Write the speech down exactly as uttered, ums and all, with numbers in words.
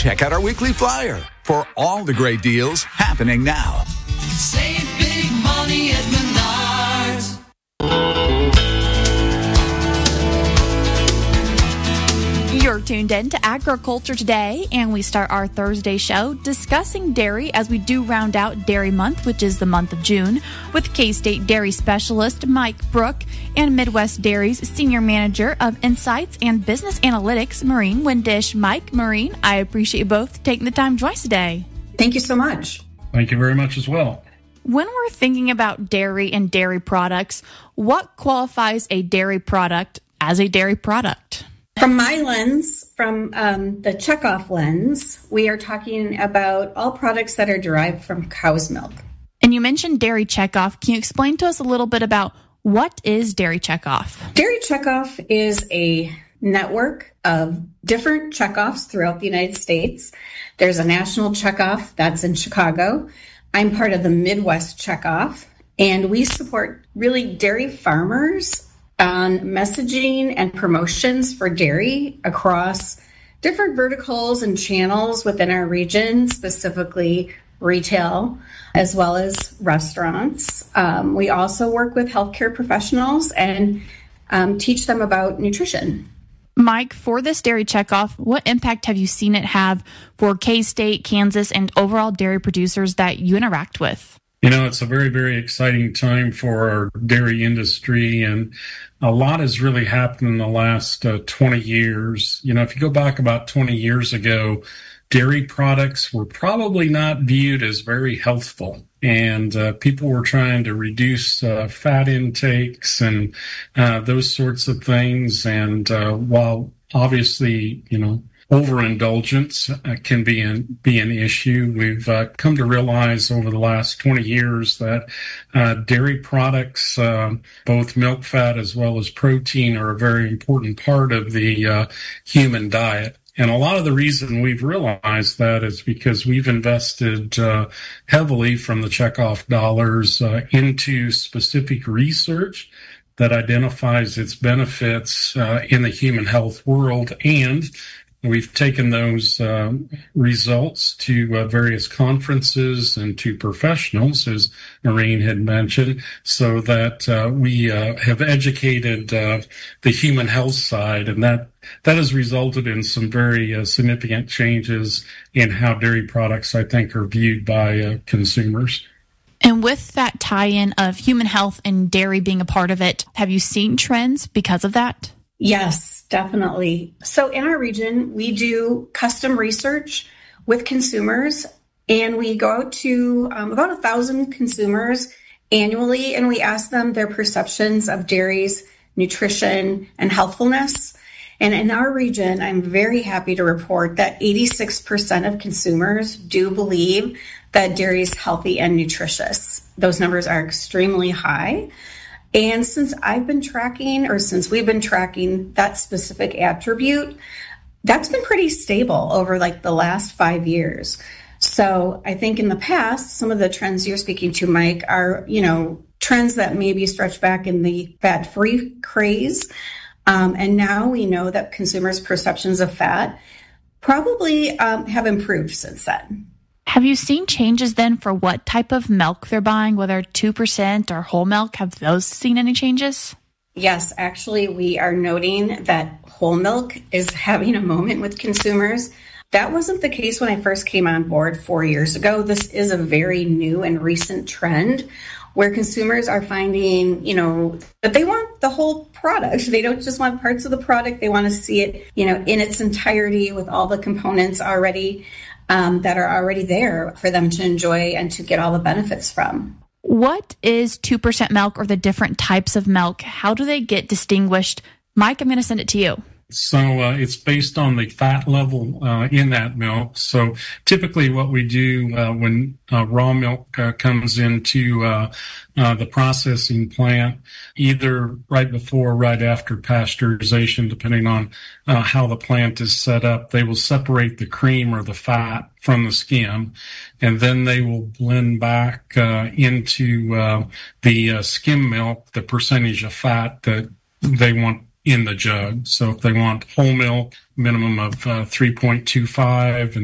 check out our weekly flyer for all the great deals happening now. Save big money at Menards. You're tuned in to Agriculture Today, and we start our Thursday show discussing dairy as we do round out Dairy Month, which is the month of June, with K-State Dairy Specialist Mike Brook and Midwest Dairy's Senior Manager of Insights and Business Analytics, Maureen Windish. Mike, Maureen, I appreciate you both taking the time to join us today. Thank you so much. Thank you very much as well. When we're thinking about dairy and dairy products, what qualifies a dairy product as a dairy product? From my lens, from um, the checkoff lens, we are talking about all products that are derived from cow's milk. And you mentioned Dairy Checkoff. Can you explain to us a little bit about what is Dairy Checkoff? Dairy Checkoff is a network of different checkoffs throughout the United States. There's a national checkoff that's in Chicago. I'm part of the Midwest checkoff, and we support really dairy farmers on messaging and promotions for dairy across different verticals and channels within our region, specifically retail, as well as restaurants. Um, we also work with healthcare professionals and um, teach them about nutrition. Mike, for this Dairy Checkoff, what impact have you seen it have for K-State, Kansas, and overall dairy producers that you interact with? You know, it's a very, very exciting time for our dairy industry, and a lot has really happened in the last uh, twenty years. You know, if you go back about twenty years ago, dairy products were probably not viewed as very healthful, and uh, people were trying to reduce uh, fat intakes and uh, those sorts of things. And uh, while obviously, you know, overindulgence uh, can be an, be an issue, we've uh, come to realize over the last twenty years that uh, dairy products, uh, both milk fat as well as protein, are a very important part of the uh, human diet. And a lot of the reason we've realized that is because we've invested uh, heavily from the checkoff dollars uh, into specific research that identifies its benefits uh, in the human health world, and we've taken those uh, results to uh, various conferences and to professionals, as Maureen had mentioned, so that uh, we uh, have educated uh, the human health side, and that that has resulted in some very uh, significant changes in how dairy products, I think, are viewed by uh, consumers. And with that tie-in of human health and dairy being a part of it, have you seen trends because of that? Yes, definitely. So in our region, we do custom research with consumers, and we go out to um, about a thousand consumers annually, and we ask them their perceptions of dairy's nutrition and healthfulness. And in our region, I'm very happy to report that eighty-six percent of consumers do believe that dairy is healthy and nutritious. Those numbers are extremely high. And since I've been tracking, or since we've been tracking that specific attribute, that's been pretty stable over like the last five years. So I think in the past, some of the trends you're speaking to, Mike, are, you know, trends that maybe stretch back in the fat-free craze. Um, and now we know that consumers' perceptions of fat probably um, have improved since then. Have you seen changes then for what type of milk they're buying, whether two percent or whole milk? Have those seen any changes? Yes, actually, we are noting that whole milk is having a moment with consumers. That wasn't the case when I first came on board four years ago. This is a very new and recent trend where consumers are finding, you know, that they want the whole product. They don't just want parts of the product. They want to see it, you know, in its entirety with all the components already um, that are already there for them to enjoy and to get all the benefits from. What is two percent milk, or the different types of milk? How do they get distinguished? Mike, I'm going to send it to you. So uh, it's based on the fat level uh, in that milk. So typically what we do uh, when uh, raw milk uh, comes into uh, uh, the processing plant, either right before or right after pasteurization, depending on uh, how the plant is set up, they will separate the cream or the fat from the skim, and then they will blend back uh, into uh, the uh, skim milk, the percentage of fat that they want in the jug. So if they want whole milk, minimum of uh, three point two five, and